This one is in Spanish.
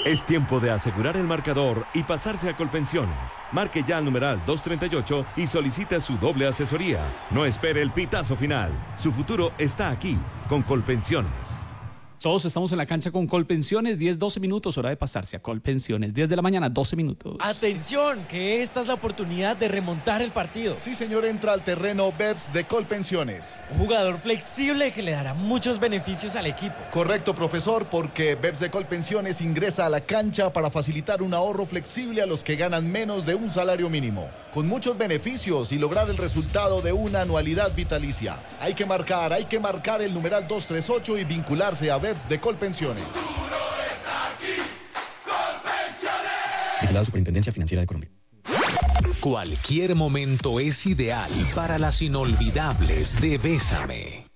Es tiempo de asegurar el marcador y pasarse a Colpensiones. Marque ya al numeral 238 y solicite su doble asesoría. No espere el pitazo final. Su futuro está aquí, con Colpensiones. Todos estamos en la cancha con Colpensiones, 10-12 minutos, hora de pasarse a Colpensiones. 10 de la mañana, 12 minutos. Atención, que esta es la oportunidad de remontar el partido. Sí, señor, entra al terreno BEPS de Colpensiones. Un jugador flexible que le dará muchos beneficios al equipo. Correcto, profesor, porque BEPS de Colpensiones ingresa a la cancha para facilitar un ahorro flexible a los que ganan menos de un salario mínimo, con muchos beneficios y lograr el resultado de una anualidad vitalicia. Hay que marcar el numeral 238 y vincularse a BEPS de Colpensiones. Vigilado Superintendencia Financiera de Colombia. Cualquier momento es ideal para las inolvidables de Bésame.